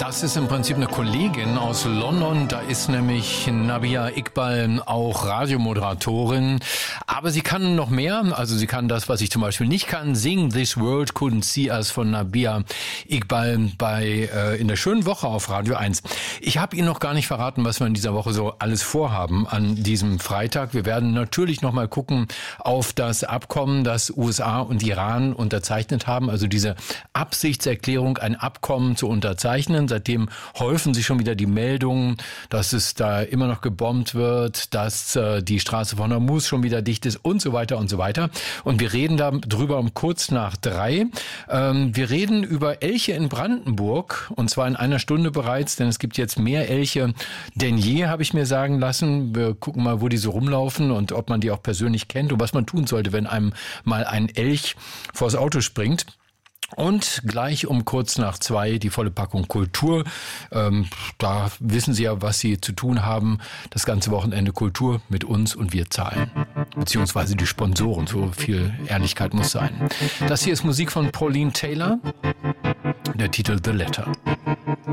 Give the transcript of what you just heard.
Das ist im Prinzip eine Kollegin aus London. Da ist nämlich Nabihah Iqbal auch Radiomoderatorin. Aber sie kann noch mehr. Also sie kann das, was ich zum Beispiel nicht kann. Sing This World Couldn't See Us von Nabihah Iqbal in der schönen Woche auf Radio 1. Ich habe Ihnen noch gar nicht verraten, was wir in dieser Woche so alles vorhaben an diesem Freitag. Wir werden natürlich noch mal gucken auf das Abkommen, das USA und Iran unterzeichnet haben. Also diese Absichtserklärung, ein Abkommen zu unterzeichnen. Seitdem häufen sich schon wieder die Meldungen, dass es da immer noch gebombt wird, dass die Straße von Hormuz schon wieder dicht ist und so weiter und so weiter. Und wir reden darüber um kurz nach 3. Wir reden über Elche in Brandenburg und zwar in einer Stunde bereits, denn es gibt jetzt mehr Elche denn je, habe ich mir sagen lassen. Wir gucken mal, wo die so rumlaufen und ob man die auch persönlich kennt und was man tun sollte, wenn einem mal ein Elch vors Auto springt. Und gleich um kurz nach 2 die volle Packung Kultur. Da wissen Sie ja, was Sie zu tun haben. Das ganze Wochenende Kultur mit uns und wir zahlen. Beziehungsweise die Sponsoren. So viel Ehrlichkeit muss sein. Das hier ist Musik von Pauline Taylor. Der Titel The Letter.